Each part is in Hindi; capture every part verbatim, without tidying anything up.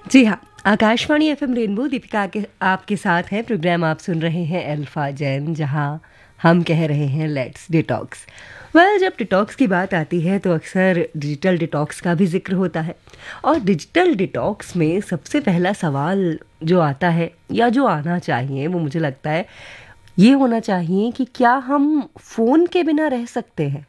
जी हाँ, आकाशवाणी एफएम रेनबो दीपिका के आपके साथ है। प्रोग्राम आप सुन रहे हैं अल्फा जैन, जहाँ हम कह रहे हैं लेट्स डिटॉक्स। वेल, जब डिटॉक्स की बात आती है तो अक्सर डिजिटल डिटॉक्स का भी जिक्र होता है। और डिजिटल डिटॉक्स में सबसे पहला सवाल जो आता है या जो आना चाहिए, वो मुझे लगता है ये होना चाहिए कि क्या हम फ़ोन के बिना रह सकते हैं।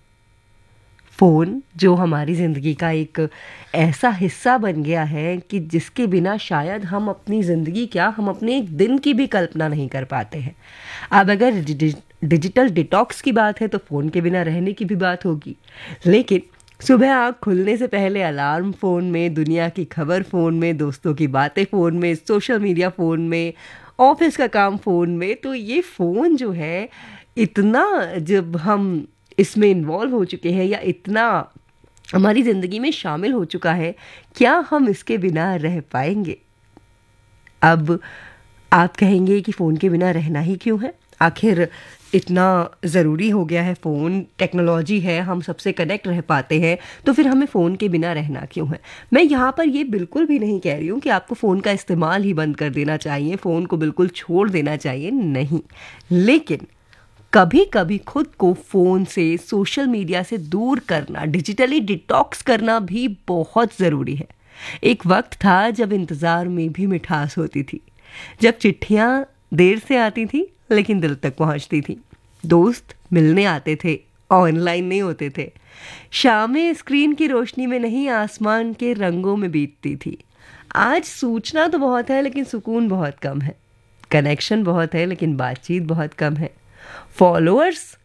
फ़ोन जो हमारी ज़िंदगी का एक ऐसा हिस्सा बन गया है कि जिसके बिना शायद हम अपनी ज़िंदगी क्या हम अपने एक दिन की भी कल्पना नहीं कर पाते हैं। अब अगर डि- डिजिटल डिटॉक्स की बात है तो फ़ोन के बिना रहने की भी बात होगी। लेकिन सुबह आँख खुलने से पहले अलार्म फ़ोन में, दुनिया की खबर फ़ोन में, दोस्तों की बातें फ़ोन में, सोशल मीडिया फ़ोन में, ऑफिस का काम फ़ोन में, तो ये फ़ोन जो है इतना, जब हम इसमें इन्वॉल्व हो चुके हैं या इतना हमारी ज़िंदगी में शामिल हो चुका है, क्या हम इसके बिना रह पाएंगे? अब आप कहेंगे कि फ़ोन के बिना रहना ही क्यों है? आखिर इतना ज़रूरी हो गया है फ़ोन, टेक्नोलॉजी है, हम सबसे कनेक्ट रह पाते हैं, तो फिर हमें फ़ोन के बिना रहना क्यों है? मैं यहाँ पर ये बिल्कुल भी नहीं कह रही हूँ कि आपको फ़ोन का इस्तेमाल ही बंद कर देना चाहिए, फ़ोन को बिल्कुल छोड़ देना चाहिए, नहीं। लेकिन कभी कभी खुद को फ़ोन से, सोशल मीडिया से दूर करना, डिजिटली डिटॉक्स करना भी बहुत ज़रूरी है। एक वक्त था जब इंतज़ार में भी मिठास होती थी, जब चिट्ठियाँ देर से आती थी लेकिन दिल तक पहुँचती थी, दोस्त मिलने आते थे, ऑनलाइन नहीं होते थे, शामें स्क्रीन की रोशनी में नहीं, आसमान के रंगों में बीतती थी। आज सूचना तो बहुत है लेकिन सुकून बहुत कम है, कनेक्शन बहुत है लेकिन बातचीत बहुत कम है, फॉलोअर्स